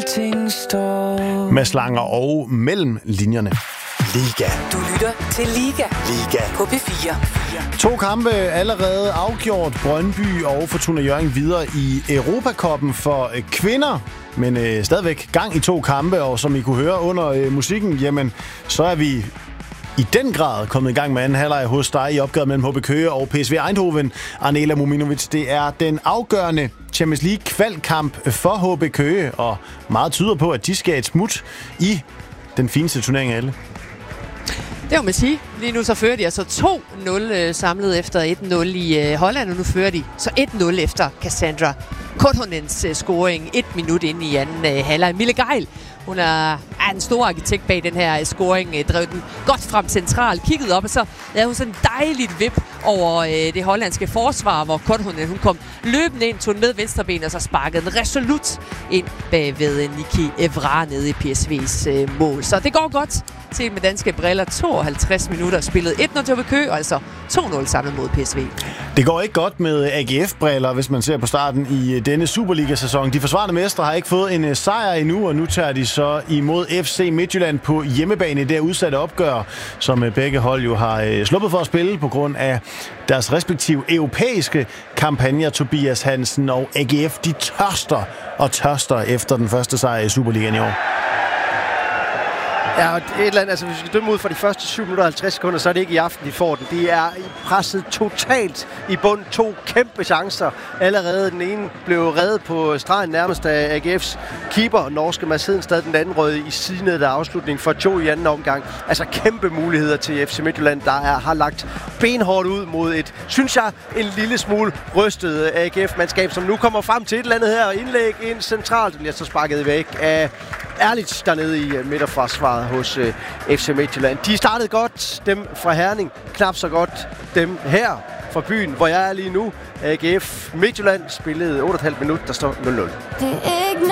alting står. Med Langer og mellem linjerne. Liga. Du lytter til Liga. Liga. På P4. 2 kampe allerede afgjort. Brøndby og Fortuna Hjørring videre i Europacuppen for kvinder. Men stadigvæk gang i 2 kampe, og som I kunne høre under musikken, jamen, så er vi i den grad kommet i gang med anden halvleg hos dig i opgøret mellem HB Køge og PSV Eindhoven. Arnela Muminovic, det er den afgørende Champions League kvalkamp for HB Køge, og meget tyder på, at de skal et smut i den fineste turnering af alle. Det må man sige. Lige nu så fører de altså 2-0 samlet efter 1-0 i Holland, og nu fører de så 1-0 efter Cassandra Kothonens scoring 1 minut ind i anden halvleg. Mille Geil, hun er en stor arkitekt bag den her scoring, drev den godt frem centralt, kiggede op, og så lavede hun sådan en dejligt vip over det hollandske forsvar, hvor Kothonen, hun kom løbende ind, tog den med venstreben, og så sparkede den resolut ind bagved Niki Evra nede i PSV's mål. Så det går godt til med danske briller. 52 minutter spillet 1-0 til HB Køge, og altså 2-0 samlet mod PSV. Det går ikke godt med AGF-briller, hvis man ser på starten i denne Superliga-sæson. De forsvarende mestre har ikke fået en sejr endnu, og nu tager de så imod FC Midtjylland på hjemmebane i det udsatte opgør, som begge hold jo har sluppet for at spille på grund af deres respektive europæiske kampagner. Tobias Hansen og AGF, de tørster efter den første sejr i Superligaen i år. Ja, et eller andet, altså hvis vi skal dømme ud for de første 7 minutter og 50 sekunder, så er det ikke i aften, de får den. De er presset totalt i bund. 2 kæmpe chancer. Allerede den ene blev reddet på stregen nærmest af AGF's keeper, norske Mads Hedenstad, den anden rød i sidenet af afslutning for Joe i anden omgang. Altså kæmpe muligheder til FC Midtjylland, der har lagt benhårdt ud mod et, synes jeg, en lille smule rystet AGF-mandskab, som nu kommer frem til et eller andet her og indlæg ind centralt. Det bliver så sparket væk af Erlich dernede i midterforsvaret hos FC Midtjylland. De startede godt, dem fra Herning. Knap så godt dem her fra byen, hvor jeg er lige nu. AGF Midtjylland spillede 8,5 minutter, der står 0-0.